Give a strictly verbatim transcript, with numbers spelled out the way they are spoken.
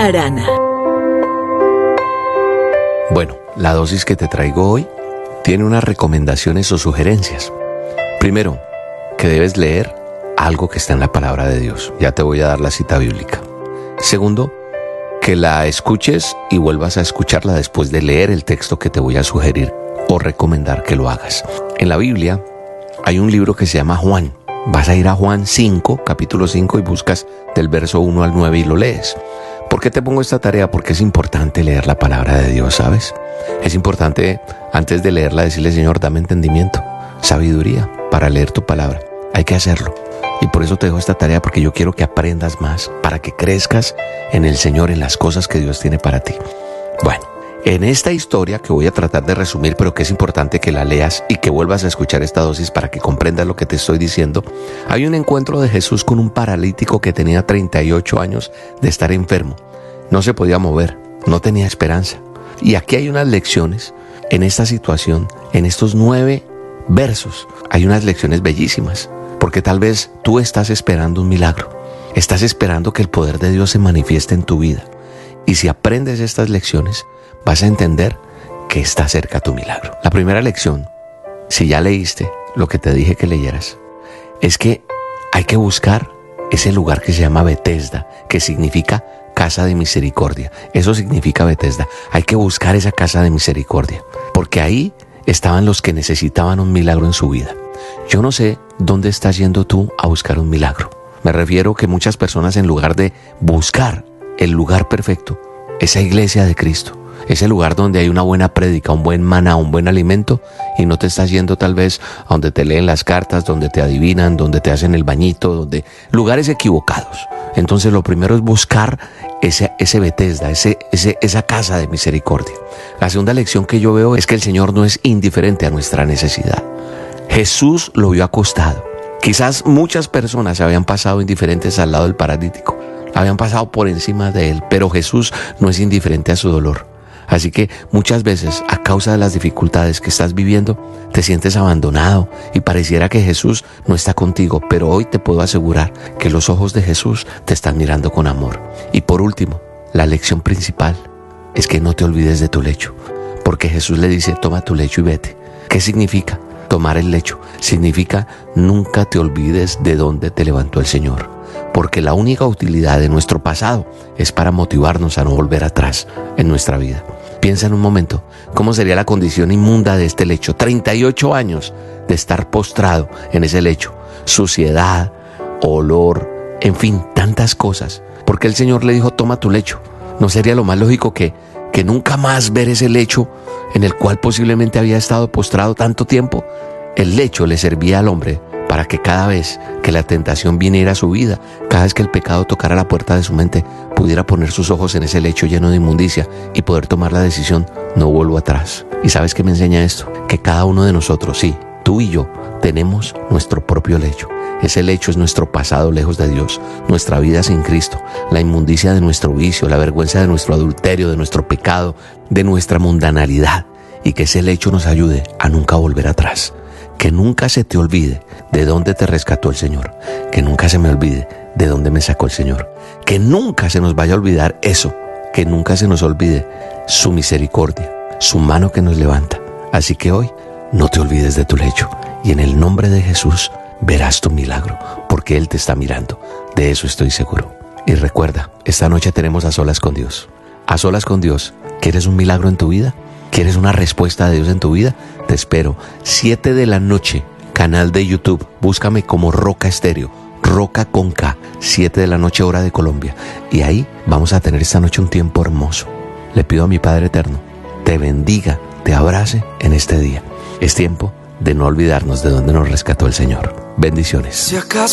Arana. Bueno, la dosis que te traigo hoy tiene unas recomendaciones o sugerencias. Primero, que debes leer algo que está en la palabra de Dios. Ya te voy a dar la cita bíblica. Segundo, que la escuches y vuelvas a escucharla después de leer el texto que te voy a sugerir o recomendar que lo hagas. En la Biblia hay un libro que se llama Juan. Vas a ir a Juan cinco, capítulo cinco, y buscas del verso uno al nueve y lo lees. ¿Por qué te pongo esta tarea? Porque es importante leer la palabra de Dios, ¿sabes? Es importante, antes de leerla, decirle: Señor, dame entendimiento, sabiduría para leer tu palabra. Hay que hacerlo. Y por eso te dejo esta tarea, porque yo quiero que aprendas más, para que crezcas en el Señor, en las cosas que Dios tiene para ti. Bueno, en esta historia que voy a tratar de resumir, pero que es importante que la leas y que vuelvas a escuchar esta dosis para que comprendas lo que te estoy diciendo, hay un encuentro de Jesús con un paralítico que tenía treinta y ocho años de estar enfermo. No se podía mover, no tenía esperanza. Y aquí hay unas lecciones en esta situación, en estos nueve versos. Hay unas lecciones bellísimas, porque tal vez tú estás esperando un milagro. Estás esperando que el poder de Dios se manifieste en tu vida. Y si aprendes estas lecciones, vas a entender que está cerca tu milagro. La primera lección, si ya leíste lo que te dije que leyeras, es que hay que buscar ese lugar que se llama Betesda, que significa casa de misericordia. Eso significa Betesda. Hay que buscar esa casa de misericordia, porque ahí estaban los que necesitaban un milagro en su vida. Yo no sé dónde estás yendo tú a buscar un milagro. Me refiero que muchas personas, en lugar de buscar el lugar perfecto, esa iglesia de Cristo, ese lugar donde hay una buena prédica, un buen maná, un buen alimento, y no te estás yendo tal vez a donde te leen las cartas, donde te adivinan, donde te hacen el bañito, donde lugares equivocados. Entonces lo primero es buscar ese, ese Betesda, ese, ese, esa casa de misericordia. La segunda lección que yo veo es que el Señor no es indiferente a nuestra necesidad. Jesús lo vio acostado. Quizás muchas personas se habían pasado indiferentes al lado del paralítico, habían pasado por encima de él, pero Jesús no es indiferente a su dolor. Así que muchas veces, a causa de las dificultades que estás viviendo, te sientes abandonado y pareciera que Jesús no está contigo, pero hoy te puedo asegurar que los ojos de Jesús te están mirando con amor. Y por último, la lección principal es que no te olvides de tu lecho, porque Jesús le dice: toma tu lecho y vete. ¿Qué significa tomar el lecho? Significa nunca te olvides de dónde te levantó el Señor, porque la única utilidad de nuestro pasado es para motivarnos a no volver atrás en nuestra vida. Piensa en un momento cómo sería la condición inmunda de este lecho. treinta y ocho años de estar postrado en ese lecho. Suciedad, olor, en fin, tantas cosas. Porque el Señor le dijo: toma tu lecho. ¿No sería lo más lógico que, que nunca más ver ese lecho en el cual posiblemente había estado postrado tanto tiempo? El lecho le servía al hombre para que cada vez que la tentación viniera a su vida, cada vez que el pecado tocara la puerta de su mente, pudiera poner sus ojos en ese lecho lleno de inmundicia y poder tomar la decisión: no vuelvo atrás. ¿Y sabes qué me enseña esto? Que cada uno de nosotros, sí, tú y yo, tenemos nuestro propio lecho. Ese lecho es nuestro pasado lejos de Dios, nuestra vida sin Cristo, la inmundicia de nuestro vicio, la vergüenza de nuestro adulterio, de nuestro pecado, de nuestra mundanalidad. Y que ese lecho nos ayude a nunca volver atrás. Que nunca se te olvide de dónde te rescató el Señor. Que nunca se me olvide de dónde me sacó el Señor. Que nunca se nos vaya a olvidar eso. Que nunca se nos olvide su misericordia, su mano que nos levanta. Así que hoy no te olvides de tu lecho. Y en el nombre de Jesús verás tu milagro, porque Él te está mirando. De eso estoy seguro. Y recuerda, esta noche tenemos A Solas con Dios. A Solas con Dios. ¿Quieres un milagro en tu vida? ¿Quieres una respuesta de Dios en tu vida? Te espero. siete de la noche, canal de YouTube. Búscame como Roca Estéreo. Roca con K. siete de la noche, hora de Colombia. Y ahí vamos a tener esta noche un tiempo hermoso. Le pido a mi Padre Eterno, te bendiga, te abrace en este día. Es tiempo de no olvidarnos de dónde nos rescató el Señor. Bendiciones. Si acaso